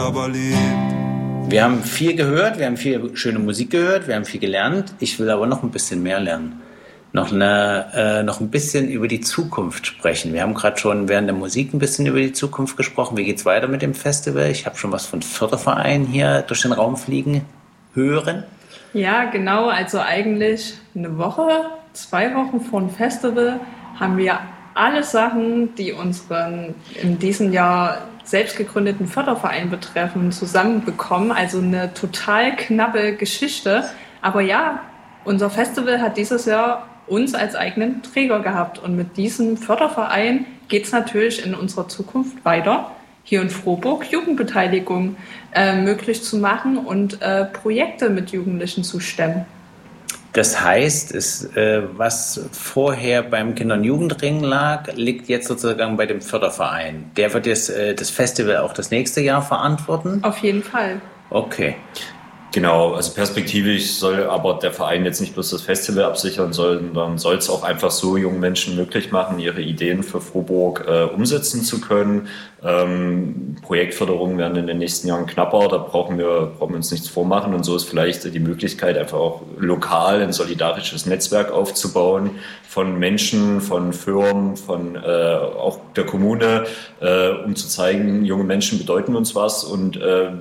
aber lebt. Wir haben viel gehört, wir haben viel schöne Musik gehört, wir haben viel gelernt. Ich will aber noch ein bisschen mehr lernen. Noch ein bisschen über die Zukunft sprechen. Wir haben gerade schon während der Musik ein bisschen über die Zukunft gesprochen. Wie geht's weiter mit dem Festival? Ich habe schon was von Fördervereinen hier durch den Raum fliegen hören. Ja, genau. Also eigentlich 2 Wochen vor dem Festival haben wir alle Sachen, die unseren in diesem Jahr selbst gegründeten Förderverein betreffen, zusammenbekommen. Also eine total knappe Geschichte. Aber ja, unser Festival hat dieses Jahr uns als eigenen Träger gehabt. Und mit diesem Förderverein geht es natürlich in unserer Zukunft weiter, hier in Frohburg Jugendbeteiligung möglich zu machen und Projekte mit Jugendlichen zu stemmen. Das heißt, was vorher beim Kinder- und Jugendring lag, liegt jetzt sozusagen bei dem Förderverein. Der wird jetzt das Festival auch das nächste Jahr verantworten? Auf jeden Fall. Okay. Genau, also perspektivisch soll aber der Verein jetzt nicht bloß das Festival absichern, sondern soll es auch einfach so jungen Menschen möglich machen, ihre Ideen für Frohburg umsetzen zu können. Projektförderungen werden in den nächsten Jahren knapper, da brauchen wir uns nichts vormachen, und so ist vielleicht die Möglichkeit, einfach auch lokal ein solidarisches Netzwerk aufzubauen von Menschen, von Firmen, von auch der Kommune, um zu zeigen, junge Menschen bedeuten uns was und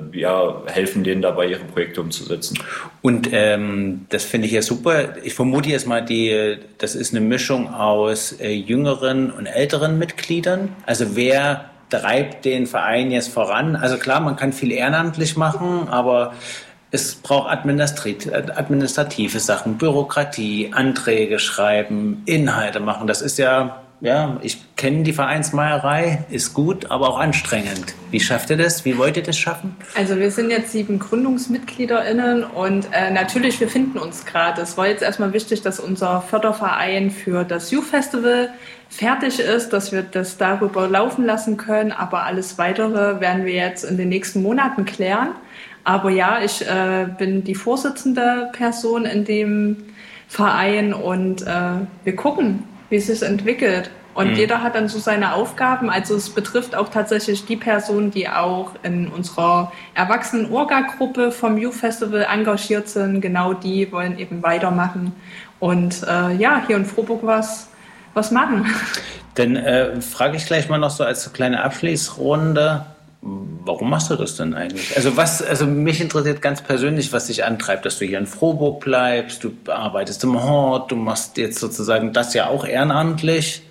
helfen denen dabei, ihre Projekte umzusetzen. Und das finde ich ja super. Ich vermute jetzt mal, das ist eine Mischung aus jüngeren und älteren Mitgliedern. Also wer treibt den Verein jetzt voran? Also klar, man kann viel ehrenamtlich machen, aber es braucht administrative Sachen, Bürokratie, Anträge schreiben, Inhalte machen. Das ist ja, ich kenne die Vereinsmeierei, ist gut, aber auch anstrengend. Wie schafft ihr das? Wie wollt ihr das schaffen? Also wir sind jetzt 7 GründungsmitgliederInnen und natürlich, wir finden uns gerade. Es war jetzt erstmal wichtig, dass unser Förderverein für das Youth Festival fertig ist, dass wir das darüber laufen lassen können, aber alles Weitere werden wir jetzt in den nächsten Monaten klären. Aber ja, ich bin die vorsitzende Person in dem Verein und wir gucken, wie es sich entwickelt. Und jeder hat dann so seine Aufgaben. Also es betrifft auch tatsächlich die Personen, die auch in unserer Erwachsenen-Orga-Gruppe vom Youth Festival engagiert sind. Genau die wollen eben weitermachen und hier in Frohburg was machen. Dann frage ich gleich mal noch so als kleine Abschließrunde, warum machst du das denn eigentlich? Also mich interessiert ganz persönlich, was dich antreibt, dass du hier in Frohburg bleibst, du arbeitest im Hort, du machst jetzt sozusagen das ja auch ehrenamtlich.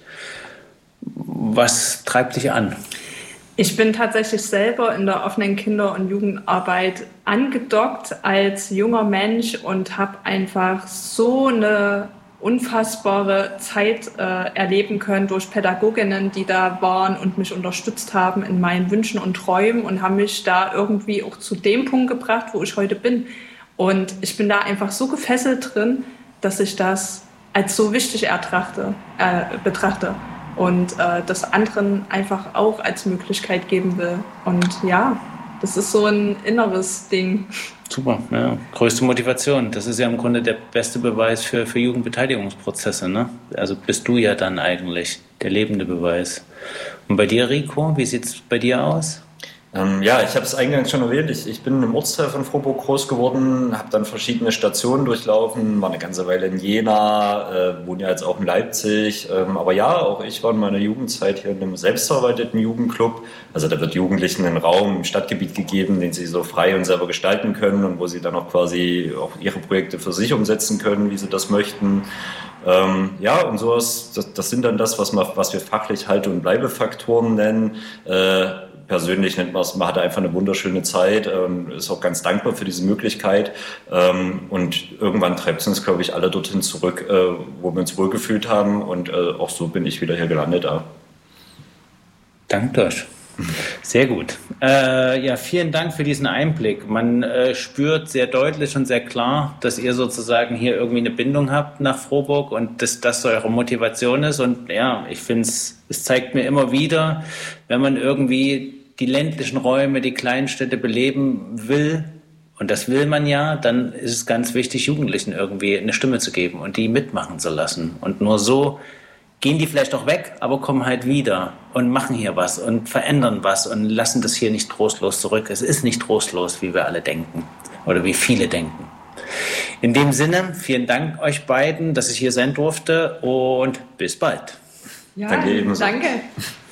Was treibt dich an? Ich bin tatsächlich selber in der offenen Kinder- und Jugendarbeit angedockt als junger Mensch und habe einfach so eine unfassbare Zeit erleben können durch Pädagoginnen, die da waren und mich unterstützt haben in meinen Wünschen und Träumen und haben mich da irgendwie auch zu dem Punkt gebracht, wo ich heute bin. Und ich bin da einfach so gefesselt drin, dass ich das als so wichtig betrachte und das anderen einfach auch als Möglichkeit geben will. Und ja, das ist so ein inneres Ding. Super, ja. Größte Motivation. Das ist ja im Grunde der beste Beweis für Jugendbeteiligungsprozesse, ne? Also bist du ja dann eigentlich der lebende Beweis. Und bei dir, Rico, wie sieht es bei dir aus? Ich habe es eingangs schon erwähnt, ich bin im Ortsteil von Frohburg groß geworden, habe dann verschiedene Stationen durchlaufen, war eine ganze Weile in Jena, wohne ja jetzt auch in Leipzig, aber ja, auch ich war in meiner Jugendzeit hier in einem selbstverwalteten Jugendclub, also da wird Jugendlichen einen Raum im Stadtgebiet gegeben, den sie so frei und selber gestalten können und wo sie dann auch quasi auch ihre Projekte für sich umsetzen können, wie sie das möchten. Und sowas, das sind dann das, was wir fachlich Halte- und Bleibefaktoren nennen. Persönlich nennt man es, man hatte einfach eine wunderschöne Zeit, ist auch ganz dankbar für diese Möglichkeit und irgendwann treibt es uns, glaube ich, alle dorthin zurück, wo wir uns wohlgefühlt haben und auch so bin ich wieder hier gelandet. Danke euch. Sehr gut. Vielen Dank für diesen Einblick. Man spürt sehr deutlich und sehr klar, dass ihr sozusagen hier irgendwie eine Bindung habt nach Frohburg und dass das eure Motivation ist. Und ja, ich finde es zeigt mir immer wieder, wenn man irgendwie die ländlichen Räume, die Kleinstädte beleben will, und das will man ja, dann ist es ganz wichtig, Jugendlichen irgendwie eine Stimme zu geben und die mitmachen zu lassen. Und nur so gehen die vielleicht auch weg, aber kommen halt wieder und machen hier was und verändern was und lassen das hier nicht trostlos zurück. Es ist nicht trostlos, wie wir alle denken oder wie viele denken. In dem Sinne, vielen Dank euch beiden, dass ich hier sein durfte und bis bald. Ja, Danke ebenso. danke.